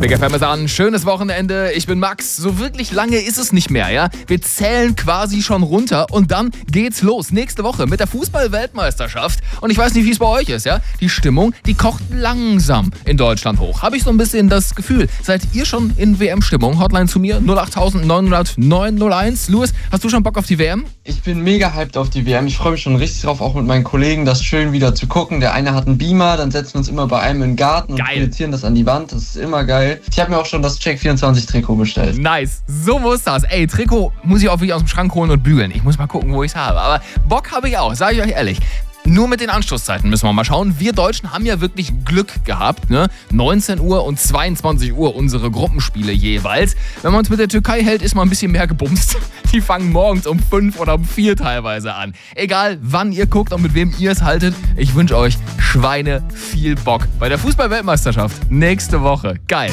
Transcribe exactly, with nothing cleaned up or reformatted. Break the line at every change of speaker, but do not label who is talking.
Big F M ist an, schönes Wochenende, ich bin Max. So wirklich lange ist es nicht mehr, ja? Wir zählen quasi schon runter und dann geht's los. Nächste Woche mit der Fußball-Weltmeisterschaft. Und ich weiß nicht, wie es bei euch ist, ja? Die Stimmung, die kocht langsam in Deutschland hoch. Habe ich so ein bisschen das Gefühl. Seid ihr schon in W M-Stimmung? Hotline zu mir, null acht neun null neun null eins. Louis, hast du schon Bock auf die W M?
Ich bin mega hyped auf die W M. Ich freue mich schon richtig drauf, auch mit meinen Kollegen, das schön wieder zu gucken. Der eine hat einen Beamer, dann setzen wir uns immer bei einem in den Garten und
Geil.
projizieren das an die Wand. Das ist immer geil. Ich habe mir auch schon das Check vierundzwanzig Trikot bestellt.
Nice, so muss das. Ey, Trikot muss ich auch wirklich aus dem Schrank holen und bügeln. Ich muss mal gucken, wo ich es habe. Aber Bock habe ich auch, sage ich euch ehrlich. Nur mit den Anstoßzeiten müssen wir mal schauen. Wir Deutschen haben ja wirklich Glück gehabt. Ne? neunzehn Uhr und zweiundzwanzig Uhr unsere Gruppenspiele jeweils. Wenn man uns mit der Türkei hält, ist mal ein bisschen mehr gebumst. Die fangen morgens um fünf oder um vier teilweise an. Egal, wann ihr guckt und mit wem ihr es haltet, ich wünsche euch Schweine viel Bock bei der Fußball-Weltmeisterschaft nächste Woche. Geil.